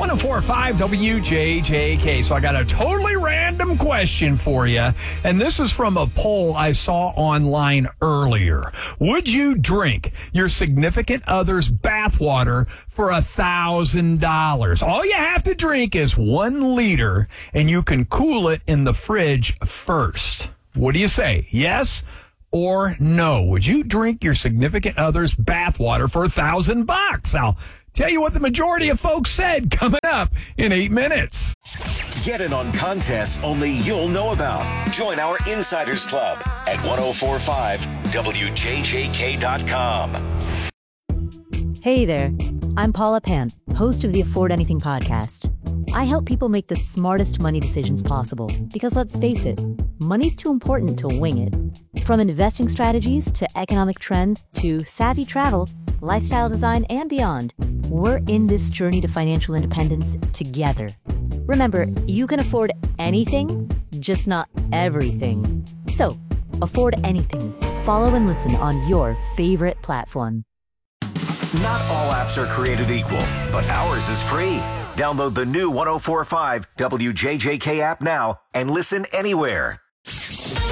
1045 WJJK. So I got a totally random question for you. And this is from a poll I saw online earlier. Would you drink your significant other's bathwater for $1,000? All you have to drink is 1 liter, and you can cool it in the fridge first. What do you say? Yes or no? Would you drink your significant other's bathwater for $1,000? I'll tell you what the majority of folks said coming up in 8 minutes. Get in on contests only you'll know about. Join our Insiders Club at 1045WJJK.com. Hey there, I'm Paula Pant, host of the Afford Anything podcast. I help people make the smartest money decisions possible because, let's face it, money's too important to wing it. From investing strategies to economic trends to savvy travel, lifestyle design, and beyond, we're in this journey to financial independence together. Remember, you can afford anything, just not everything. So, afford anything. Follow and listen on your favorite platform. Not all apps are created equal, but ours is free. Download the new 1045 WJJK app now and listen anywhere.